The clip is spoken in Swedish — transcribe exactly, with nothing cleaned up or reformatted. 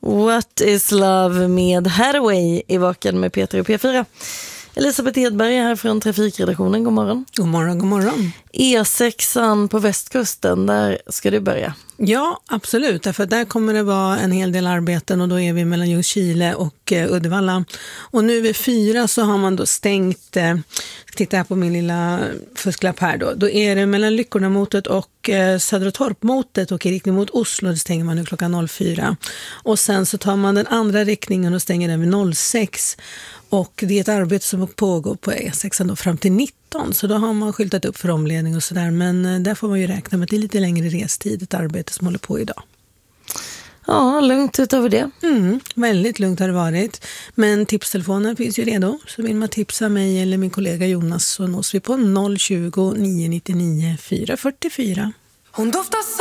What is Love med Hathaway i Vaken med Peter och P fyra. Elisabeth Hedberg här från Trafikredaktionen, god morgon. God morgon, god morgon. E sexan på västkusten, där ska du börja. Ja, absolut. Därför där kommer det vara en hel del arbeten och då är vi mellan Ljungskile och eh, Uddevalla. Och nu vid fyra så har man då stängt, eh, titta här på min lilla fusklapp här då. Då är det mellan Lyckorna-motet och eh, Södra-Torp-motet och i riktning mot Oslo, det stänger man nu klockan fyra. Och sen så tar man den andra riktningen och stänger den vid sex. Och det är ett arbete som pågår på E sexan då fram till nitton. Så då har man skyltat upp för omledning och sådär. Men där får man ju räkna med att det är lite längre restid, ett arbete som håller på idag. Ja, lugnt utöver det. Mm, väldigt lugnt har det varit. Men tipstelefonen finns ju redo. Så vill man tipsa mig eller min kollega Jonas så nås vi på noll tjugo, nio nittionio, fyra fyrtiofyra. Hon doftar